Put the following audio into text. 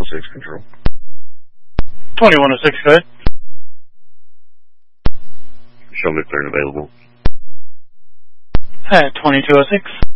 2106 control. 2106, go ahead. Show me if they're available. At 2206.